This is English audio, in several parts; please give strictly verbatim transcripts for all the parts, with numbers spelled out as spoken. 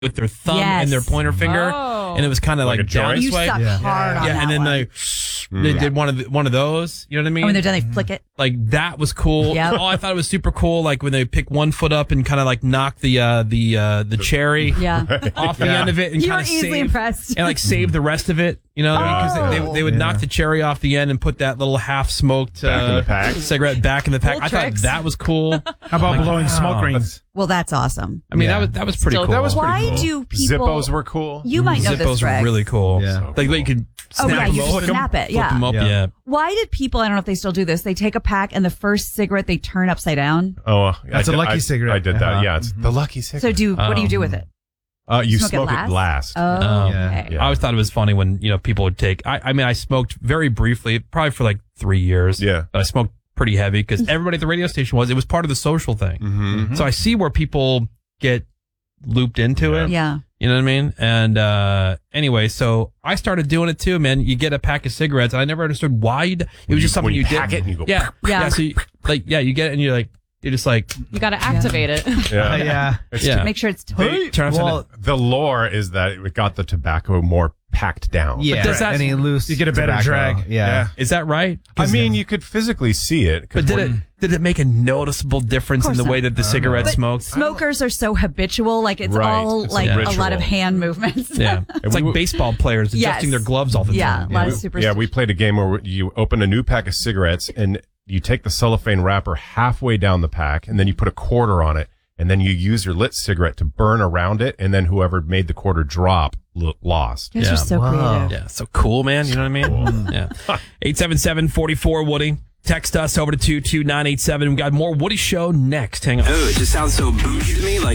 with their thumb yes. and their pointer finger, oh. and it was kind of like, like, like down this you way. suck Yeah, hard on yeah that and then one. they they yeah. did one of the, one of those. You know what I mean? And when they're done, they flick it. Like that was cool. Yep. Oh, I thought it was super cool. Like when they pick one foot up and kind of like knock the uh, the uh, the cherry yeah. off the yeah. end of it, and You kind were of easily save impressed. and like save the rest of it. You know, because Oh. they, they, they would Yeah. knock the cherry off the end and put that little half smoked Back in uh, the pack. cigarette back in the pack. Cool I thought tricks. that was cool. How about Like, blowing wow. smoke rings? Well, that's awesome. I mean, Yeah. that was that was pretty Still, cool. that was pretty Why cool. do people? Zippos were cool. You might know Zippos this, were Greg. really cool. Yeah. Like you could Oh snap yeah, them you just open, snap it. flip Yeah. them up. Yeah. Yeah. Why did people? I don't know if they still do this. They take a pack and the first cigarette they turn upside down. Oh, uh, That's I a did- lucky I, cigarette. I did that. Uh-huh. Yeah, it's the lucky cigarette. So do what do you do Oh. with it? uh, you smoke it smoke, last? it last. Oh, Oh. Yeah. okay. Yeah. I always thought it was funny when, you know, people would take, I, I mean, I smoked very briefly, probably for like three years. Yeah. But I smoked pretty heavy because everybody at the radio station was, it was part of the social thing. Mm-hmm. So I see where people get looped into Yeah. it. Yeah. You know what I mean? And uh, anyway, so I started doing it too, man. You get a pack of cigarettes, and I never understood why you, it was you- just something when you you pack did. it and you go, yeah. Yeah. Yeah. So you, like, yeah, you get it and you're like, you're just like, You got to activate it. Yeah. Uh, yeah. It's yeah. Make sure it's They- Turn upside Well, down. The lore is that it got the tobacco more packed down. yeah. does that- Any loose you get a better tobacco. drag. Yeah. Yeah. Is that right? I mean, you could physically see it. 'cause But did when- it did it make a noticeable difference in Of the course way not. that the cigarette But smoked? smokers are so habitual. Like it's Right. all It's a like a, ritual. lot of hand movements. Yeah, it's like we- baseball players Yes. adjusting their gloves all the Yeah, time. a lot we, of super. yeah, we played a game where you open a new pack of cigarettes and you take the cellophane wrapper halfway down the pack and then you put a quarter on it and then you use your lit cigarette to burn around it and then whoever made the quarter drop lo- lost. Guys Yeah. are so Wow. creative. Yeah, so cool, man. You know what I mean? Yeah. eight seven seven, four four, Woody. Text us over to two two nine eight seven. We got more Woody Show next. Hang on. Oh, it just sounds so bougie to me, like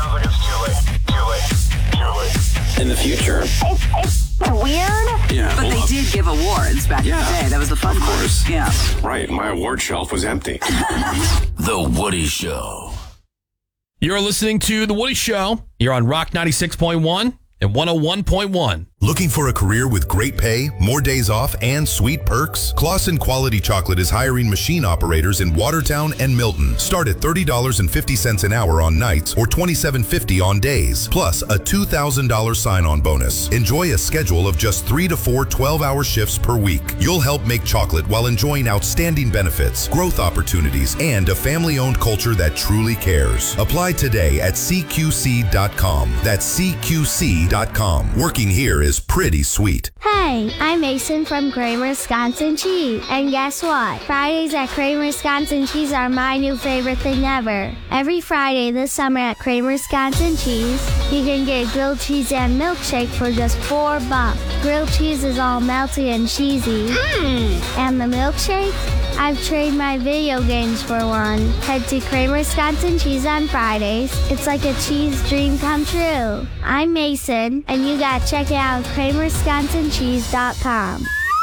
in the future. It's, it's weird. Yeah, But well, they did give awards back Yeah. in the day. That was the fun Of part. course. Yeah. Right, my award shelf was empty. The Woody Show. You're listening to The Woody Show. You're on Rock ninety-six point one and one oh one point one. Looking for a career with great pay, more days off, and sweet perks? Clausen Quality Chocolate is hiring machine operators in Watertown and Milton. Start at thirty dollars and fifty cents an hour on nights or twenty-seven fifty on days, plus a two thousand dollars sign-on bonus. Enjoy a schedule of just three to four twelve-hour shifts per week. You'll help make chocolate while enjoying outstanding benefits, growth opportunities, and a family-owned culture that truly cares. Apply today at C Q C dot com. That's C Q C dot com. Working here is pretty sweet. Hey, I'm Mason from Kramer Wisconsin Cheese. And guess what? Fridays at Kramer Wisconsin Cheese are my new favorite thing ever. Every Friday this summer at Kramer Wisconsin Cheese, you can get grilled cheese and milkshake for just four bucks. Grilled cheese is all melty and cheesy. Mm. And the milkshake? I've traded my video games for one. Head to Kramer Wisconsin Cheese on Fridays. It's like a cheese dream come true. I'm Mason, and you gotta check it out at Kramer Wisconsin Cheese dot com.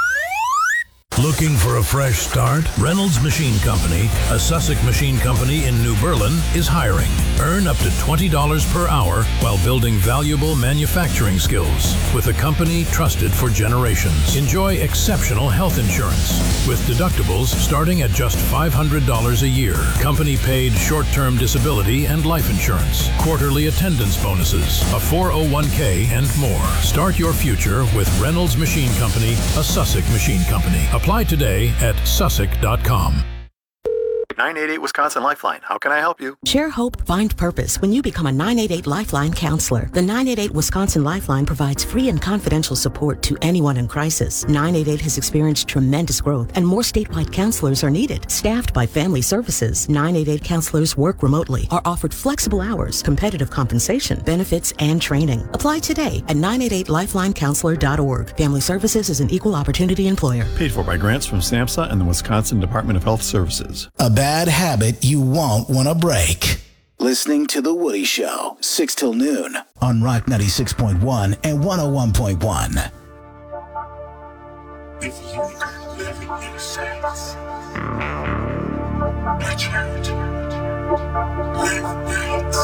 Looking for a fresh start? Reynolds Machine Company, a Sussex machine company in New Berlin, is hiring. Earn up to twenty dollars per hour while building valuable manufacturing skills with a company trusted for generations. Enjoy exceptional health insurance with deductibles starting at just five hundred dollars a year. Company paid short-term disability and life insurance, quarterly attendance bonuses, a four oh one k, and more. Start your future with Reynolds Machine Company, a Sussex machine company. Apply today at Sussex dot com. nine eight eight Wisconsin Lifeline. How can I help you? Share hope, find purpose when you become a nine eight eight Lifeline counselor. The nine eight eight Wisconsin Lifeline provides free and confidential support to anyone in crisis. nine eight eight has experienced tremendous growth and more statewide counselors are needed. Staffed by Family Services, nine eight eight counselors work remotely, are offered flexible hours, competitive compensation, benefits, and training. Apply today at nine eight eight lifeline counselor dot org. Family Services is an equal opportunity employer. Paid for by grants from SNAPSA and the Wisconsin Department of Health Services. A bad habit you won't want to break. Listening to The Woody Show, six till noon on Rock ninety-six point one and one oh one point one. If you live in your sense, watch out. Live nights.